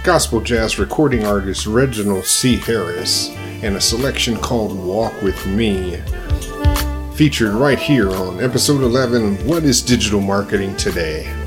gospel jazz recording artist Reginald C. Harris, and a selection called Walk With Me, featured right here on episode 11, What is Digital Marketing Today?